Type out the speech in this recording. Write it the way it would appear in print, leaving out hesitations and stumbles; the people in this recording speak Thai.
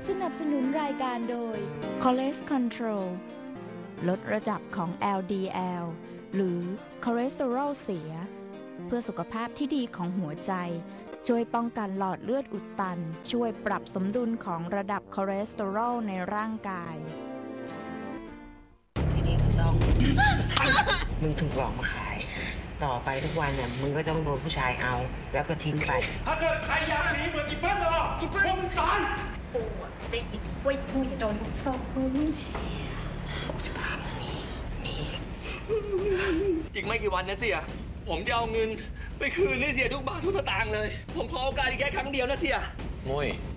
สนับสนุนรายการโดย Cholesterol Control ลดระดับของ LDL หรือคอเลสเตอรอลเสีย เพื่อสุขภาพที่ดีของหัวใจ ช่วยป้องกันหลอดเลือดอุดตัน ช่วยปรับสมดุลของระดับคอเลสเตอรอลในร่างกายทีนี้ซอง มึงถูกหลอกมาขาย ต่อไปทุกวันเนี่ยมึงก็ต้องโดนผู้ชายเอา แล้วก็ทิ้งไปถ้าเกิดใครอยากหนีเหมือนอีเปิ้ลหรอพวกมึงตายกูได้ยินว่ากูจะโดนลูกโซ่มึงไม่ใช่กูจะพามึงหนีอีกไม่กี่วันนะเสีย ผมจะเอาเงินไปคืนให้เสียทุกบาททุกสตางค์เลย ผมขอโอกาสอีกแค่ครั้งเดียวนะเสียมุ้ย